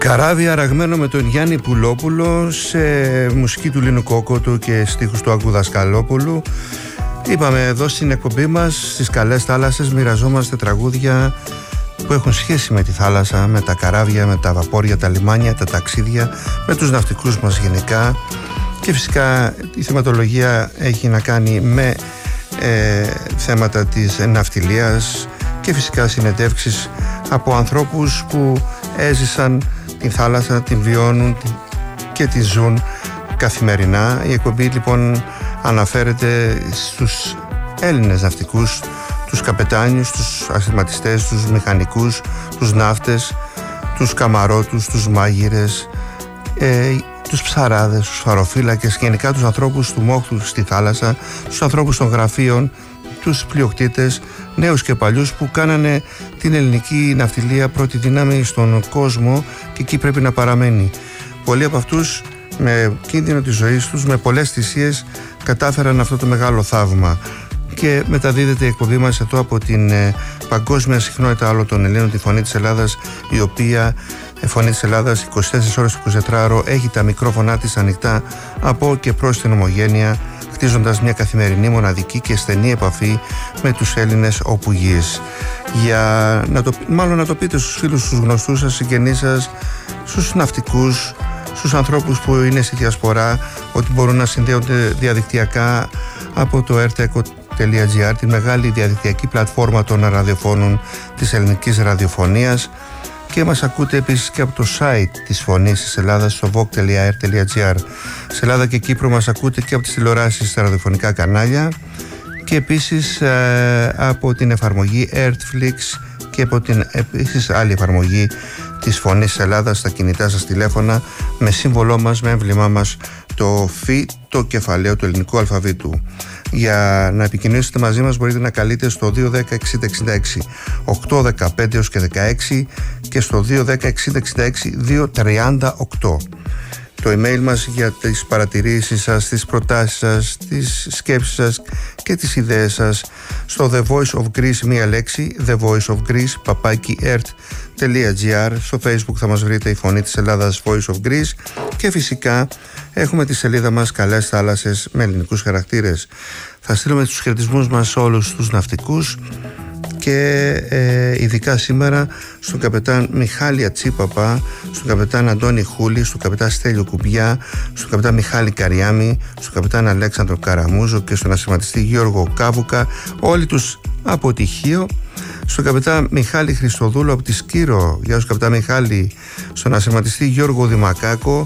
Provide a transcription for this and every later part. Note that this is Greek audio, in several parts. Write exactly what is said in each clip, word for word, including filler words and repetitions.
Καράβι αραγμένο με τον Γιάννη Πουλόπουλο σε μουσική του Λίνου Κόκοτου και στίχους του Άγκου Δασκαλόπουλου. Είπαμε εδώ στην εκπομπή μας, στις καλές θάλασσες, μοιραζόμαστε τραγούδια που έχουν σχέση με τη θάλασσα, με τα καράβια, με τα βαπόρια, τα λιμάνια, τα ταξίδια, με τους ναυτικούς μας γενικά. Και φυσικά η θεματολογία έχει να κάνει με ε, θέματα της ναυτιλίας και φυσικά συνεντεύξεις από ανθρώπους που έζησαν την θάλασσα, την βιώνουν και τη ζουν καθημερινά. Η εκπομπή λοιπόν αναφέρεται στους Έλληνες ναυτικούς, τους καπετάνιους, τους ασθηματιστές, τους μηχανικούς, τους ναύτες, τους καμαρώτους, τους μάγειρες, ε, τους ψαράδες, τους φαροφύλακες, γενικά τους ανθρώπους του μόχθου στη θάλασσα, τους ανθρώπους των γραφείων, τους πλειοκτήτες, νέους και παλιούς, που κάνανε την ελληνική ναυτιλία πρώτη δύναμη στον κόσμο και εκεί πρέπει να παραμένει. Πολλοί από αυτούς με κίνδυνο της ζωής τους, με πολλές θυσίες, κατάφεραν αυτό το μεγάλο θαύμα. Και μεταδίδεται η εκπομπή μας εδώ από την ε, παγκόσμια συχνότητα όλων των Ελλήνων, τη Φωνή της Ελλάδας, η οποία η Φωνή της Ελλάδας είκοσι τέσσερις ώρες το εικοσιτετράωρο έχει τα μικρόφωνά της ανοιχτά από και προς την ομογένεια, χτίζοντας μια καθημερινή, μοναδική και στενή επαφή με τους Έλληνες όπου γης. Για να το, μάλλον να το πείτε στους φίλους, στους γνωστούς σας, συγγενείς σας, στους ναυτικούς, στους ανθρώπους που είναι στη διασπορά, ότι μπορούν να συνδέονται διαδικτυακά από το erteco.gr, τη μεγάλη διαδικτυακή πλατφόρμα των ραδιοφώνων της ελληνικής ραδιοφωνίας, και μας ακούτε επίσης και από το site της Φωνής της Ελλάδας στο voc.er.gr. Σε Ελλάδα και Κύπρο μας ακούτε και από τις τηλεοράσεις στα ραδιοφωνικά κανάλια και επίσης ε, από την εφαρμογή Airtflix και από την επίσης άλλη εφαρμογή της Φωνής της Ελλάδας στα κινητά σας τηλέφωνα, με σύμβολό μας, με έμβλημά μας το φι, το κεφαλαίο του ελληνικού αλφαβήτου. Για να επικοινωνήσετε μαζί μας μπορείτε να καλείτε στο δύο ένα μηδέν εξήντα εξήντα έξι οκτώ δεκαπέντε έως και δεκαέξι και στο δύο ένα μηδέν εξήντα εξήντα έξι δύο τριάντα οκτώ. Το email μας για τις παρατηρήσεις σας, τις προτάσεις σας, τις σκέψεις σας και τις ιδέες σας στο The Voice of Greece, μία λέξη, The Voice of Greece, παπάκι ert.gr. Στο Facebook θα μας βρείτε η Φωνή της Ελλάδας, Voice of Greece, και φυσικά έχουμε τη σελίδα μας Καλές Θάλασσες με ελληνικούς χαρακτήρες. Θα στείλουμε τους χαιρετισμούς μας σε όλους τους ναυτικούς και ε, ειδικά σήμερα στον καπετάν Μιχάλη Ατσίπαπα, στον καπετάν Αντώνη Χούλη, στον καπετάν Στέλιο Κουμπιά, στον καπετάν Μιχάλη Καριάμι, στον καπετάν Αλέξανδρο Καραμούζο και στον ασηματιστή Γιώργο Κάβουκα, όλοι τους από τυχείο, στον καπετάν Μιχάλη Χριστοδούλου από τη Σκύρο, για τον καπετάν Μιχάλη, στον ασηματιστή Γιώργο Δημακάκο,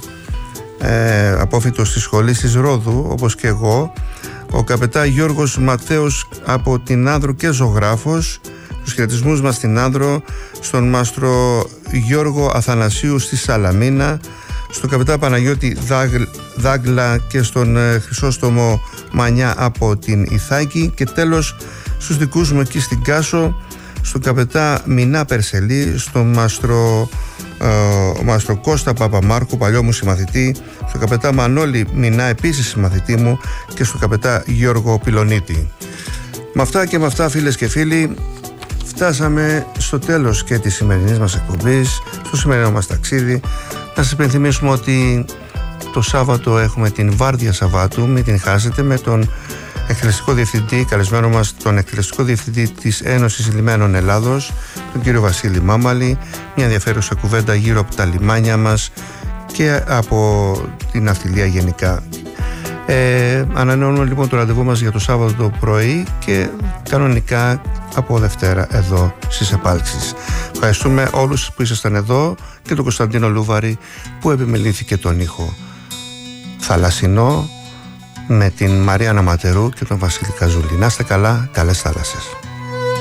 ε, απόφοιτος της σχολής της Ρόδου όπως και εγώ, ο καπετάν Γιώργος Ματέος από την Άνδρο και ζωγράφος, τους χαιρετισμούς μας στην Άνδρο, στον μάστρο Γιώργο Αθανασίου στη Σαλαμίνα, στον καπετάν Παναγιώτη Δάγλ, Δάγλα και στον ε, Χρυσόστομο Μανιά από την Ιθάκη, και τέλος στους δικούς μου εκεί στην Κάσο, στον καπετάν Μινά Περσελή, στον μάστρο Uh, Μάστρο Κώστα Παπαμάρκου, παλιό μου συμμαθητή, στον καπετά Μανώλη Μινά, επίσης συμμαθητή μου, και στον καπετά Γιώργο Πιλονίτη. Με αυτά και με αυτά, φίλες και φίλοι, φτάσαμε στο τέλος και της σημερινής μας εκπομπής, στο σημερινό μας ταξίδι. Να σας υπενθυμίσουμε ότι το Σάββατο έχουμε την Βάρδια Σαββάτου, μην την χάσετε, με τον εκτελεστικό διευθυντή, καλεσμένο μας τον εκτελεστικό διευθυντή της Ένωσης Λιμένων Ελλάδος, τον κύριο Βασίλη Μάμαλη. Μια ενδιαφέρουσα κουβέντα γύρω από τα λιμάνια μας και από την ναυτιλία γενικά. Ε, ανανεώνουμε λοιπόν το ραντεβού μας για το Σάββατο το πρωί και κανονικά από Δευτέρα εδώ στις επάλξεις. Ευχαριστούμε όλους που ήσασταν εδώ και τον Κωνσταντίνο Λούβαρη που επιμελήθηκε τον ήχο θαλασσινό, με την Μαρία Ναματερού και τον Βασίλη Καζούλη. Να είστε καλά, καλές θάλασσες.